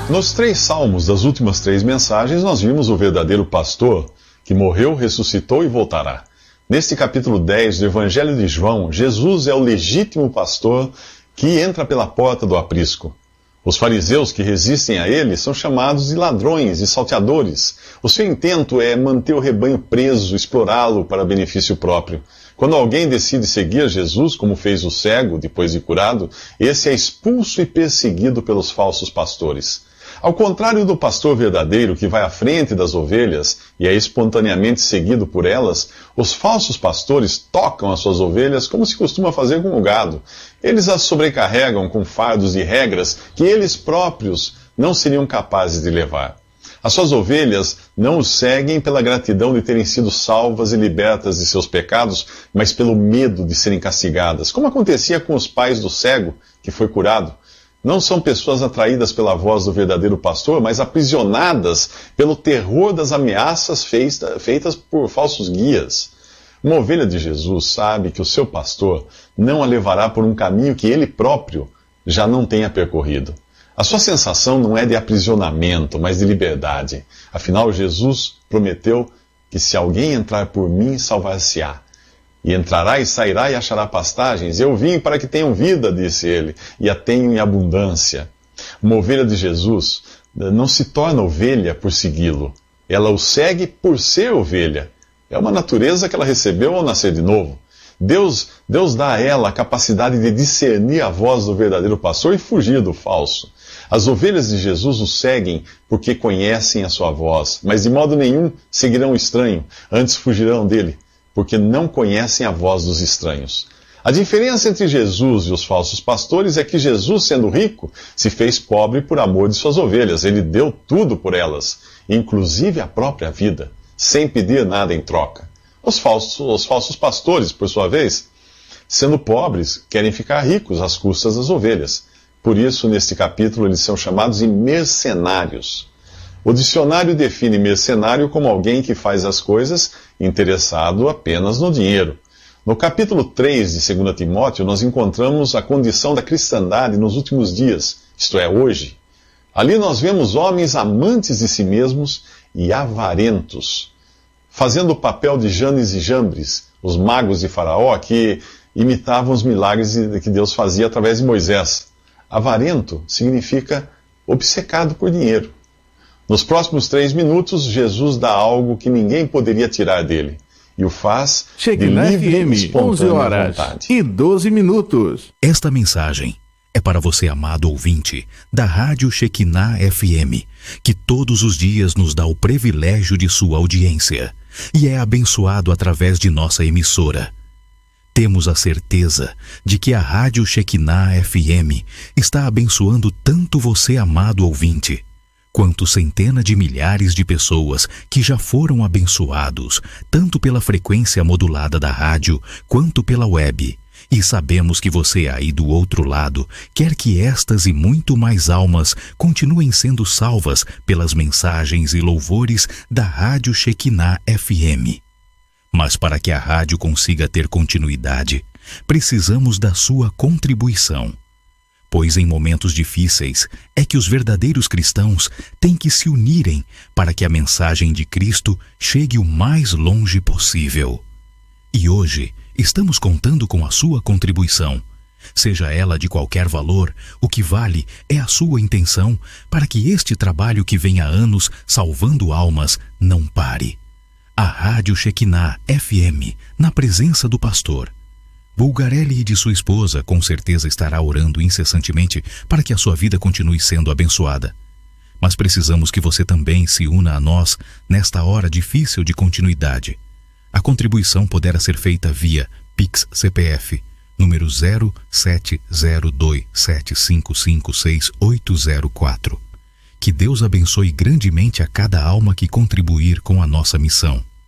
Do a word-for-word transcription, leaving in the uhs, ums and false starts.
Nos três salmos das últimas três mensagens, nós vimos o verdadeiro pastor que morreu, ressuscitou e voltará. Neste capítulo dez do Evangelho de João, Jesus é o legítimo pastor que entra pela porta do aprisco. Os fariseus que resistem a ele são chamados de ladrões e salteadores. O seu intento é manter o rebanho preso, explorá-lo para benefício próprio. Quando alguém decide seguir Jesus, como fez o cego depois de curado, esse é expulso e perseguido pelos falsos pastores. Ao contrário do pastor verdadeiro que vai à frente das ovelhas e é espontaneamente seguido por elas, os falsos pastores tocam as suas ovelhas como se costuma fazer com o gado. Eles as sobrecarregam com fardos e regras que eles próprios não seriam capazes de levar. As suas ovelhas não os seguem pela gratidão de terem sido salvas e libertas de seus pecados, mas pelo medo de serem castigadas, como acontecia com os pais do cego que foi curado. Não são pessoas atraídas pela voz do verdadeiro pastor, mas aprisionadas pelo terror das ameaças feitas por falsos guias. Uma ovelha de Jesus sabe que o seu pastor não a levará por um caminho que ele próprio já não tenha percorrido. A sua sensação não é de aprisionamento, mas de liberdade. Afinal, Jesus prometeu que se alguém entrar por mim, salvar-se-á. E entrará e sairá e achará pastagens. Eu vim para que tenham vida, disse ele, e a tenham em abundância. Uma ovelha de Jesus não se torna ovelha por segui-lo. Ela o segue por ser ovelha. É uma natureza que ela recebeu ao nascer de novo. Deus, Deus dá a ela a capacidade de discernir a voz do verdadeiro pastor e fugir do falso. As ovelhas de Jesus o seguem porque conhecem a sua voz, mas de modo nenhum seguirão o estranho, antes fugirão dele, porque não conhecem a voz dos estranhos. A diferença entre Jesus e os falsos pastores é que Jesus, sendo rico, se fez pobre por amor de suas ovelhas. Ele deu tudo por elas, inclusive a própria vida, sem pedir nada em troca. Os falsos, os falsos pastores, por sua vez, sendo pobres, querem ficar ricos às custas das ovelhas. Por isso, neste capítulo, eles são chamados de mercenários. O dicionário define mercenário como alguém que faz as coisas interessado apenas no dinheiro. No capítulo três de Segunda Timóteo, nós encontramos a condição da cristandade nos últimos dias, isto é, hoje. Ali nós vemos homens amantes de si mesmos e avarentos, fazendo o papel de Janes e Jambres, os magos de Faraó, que imitavam os milagres que Deus fazia através de Moisés. Avarento significa obcecado por dinheiro. Nos próximos três minutos, Jesus dá algo que ninguém poderia tirar dele. E o faz Chegue de na livre e F M, espontânea onze horas vontade. e doze minutos. Esta mensagem é para você, amado ouvinte, da Rádio Shekinah F M, que todos os dias nos dá o privilégio de sua audiência e é abençoado através de nossa emissora. Temos a certeza de que a Rádio Shekinah F M está abençoando tanto você, amado ouvinte, quanto centenas de milhares de pessoas que já foram abençoados, tanto pela frequência modulada da rádio, quanto pela web. E sabemos que você aí do outro lado quer que estas e muito mais almas continuem sendo salvas pelas mensagens e louvores da Rádio Shekinah F M. Mas para que a rádio consiga ter continuidade, precisamos da sua contribuição. Pois em momentos difíceis é que os verdadeiros cristãos têm que se unirem para que a mensagem de Cristo chegue o mais longe possível. E hoje estamos contando com a sua contribuição. Seja ela de qualquer valor, o que vale é a sua intenção para que este trabalho que vem há anos salvando almas não pare. A Rádio Shekinah F M, na presença do pastor Bulgarelli e de sua esposa, com certeza estará orando incessantemente para que a sua vida continue sendo abençoada. Mas precisamos que você também se una a nós nesta hora difícil de continuidade. A contribuição poderá ser feita via Pix C P F, número zero sete zero dois sete cinco cinco seis oito zero quatro. Que Deus abençoe grandemente a cada alma que contribuir com a nossa missão.